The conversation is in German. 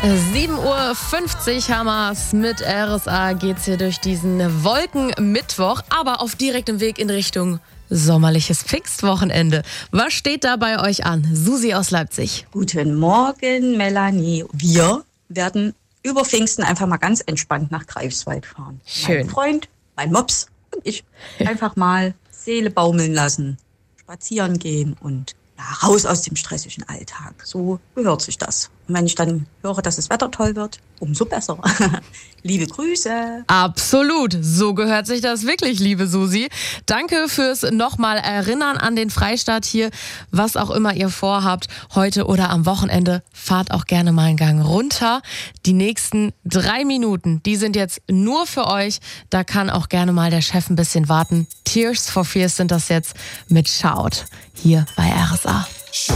7:50 Uhr haben wir's. Mit RSA geht's hier durch diesen Wolkenmittwoch, aber auf direktem Weg in Richtung sommerliches Pfingstwochenende. Was steht da bei euch an? Susi aus Leipzig. Guten Morgen, Melanie. Wir werden über Pfingsten einfach mal ganz entspannt nach Greifswald fahren. Schön. Mein Freund, mein Mops und ich einfach mal Seele baumeln lassen, spazieren gehen und raus aus dem stressigen Alltag. So gehört sich das. Und wenn ich dann höre, dass das Wetter toll wird, umso besser. Liebe Grüße. Absolut, so gehört sich das wirklich, liebe Susi. Danke fürs nochmal Erinnern an den Freistaat hier. Was auch immer ihr vorhabt, heute oder am Wochenende, fahrt auch gerne mal einen Gang runter. Die nächsten 3 Minuten, die sind jetzt nur für euch. Da kann auch gerne mal der Chef ein bisschen warten. Tears for Fears sind das jetzt mit Shout hier bei RSA.